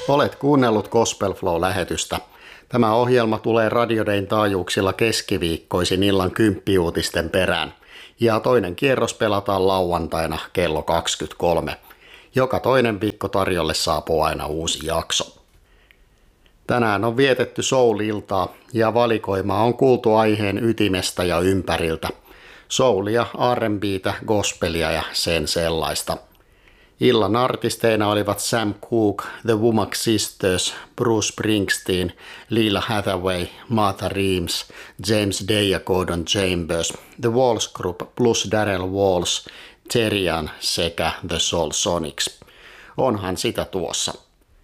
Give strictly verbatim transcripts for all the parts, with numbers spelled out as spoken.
Olet kuunnellut Gospel Flow-lähetystä. Tämä ohjelma tulee Radio Dayn taajuuksilla keskiviikkoisin illan kymppiuutisten perään. Ja toinen kierros pelataan lauantaina kello kaksikymmentäkolme. Joka toinen viikko tarjolle saapuu aina uusi jakso. Tänään on vietetty soul-iltaa ja valikoima on kuultu aiheen ytimestä ja ympäriltä. Soulia, R and B:tä, gospelia ja sen sellaista. Illan artisteina olivat Sam Cooke, The Womack Sisters, Bruce Springsteen, Lila Hathaway, Martha Reeves, James Day ja Gordon Chambers, The Walls Group plus Darrell Walls, Terian sekä The Soul Sonics. Onhan sitä tuossa.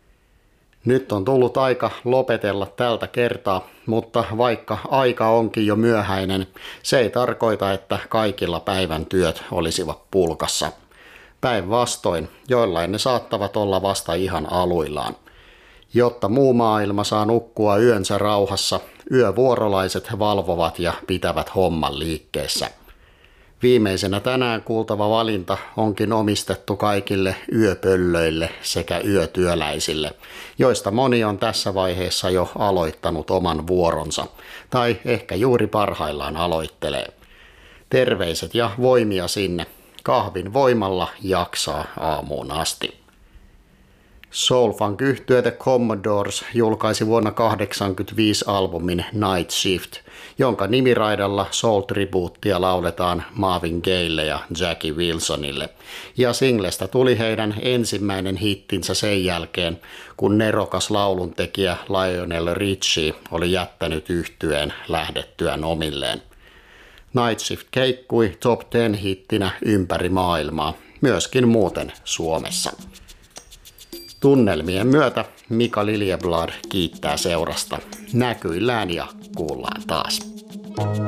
Nyt on tullut aika lopetella tältä kertaa, mutta vaikka aika onkin jo myöhäinen, se ei tarkoita, että kaikilla päivän työt olisivat pulkassa. Päinvastoin, joillain ne saattavat olla vasta ihan aluillaan. Jotta muu maailma saa nukkua yönsä rauhassa, yövuorolaiset valvovat ja pitävät homman liikkeessä. Viimeisenä tänään kuultava valinta onkin omistettu kaikille yöpöllöille sekä yötyöläisille, joista moni on tässä vaiheessa jo aloittanut oman vuoronsa, tai ehkä juuri parhaillaan aloittelee. Terveiset ja voimia sinne. Kahvin voimalla jaksaa aamuun asti. Soul-funk-yhtye The Commodores julkaisi vuonna tuhatyhdeksänsataakahdeksankymmentäviisi albumin Night Shift, jonka nimiraidalla soul-tribuuttia lauletaan Marvin Gayelle ja Jackie Wilsonille, ja singlestä tuli heidän ensimmäinen hittinsä sen jälkeen, kun nerokas lauluntekijä Lionel Richie oli jättänyt yhtyeen lähdettyään omilleen. Night Shift keikkui top ten hittinä ympäri maailmaa, myöskin muuten Suomessa. Tunnelmien myötä Mika Liljeblad kiittää seurasta. Näkyillään ja kuullaan taas.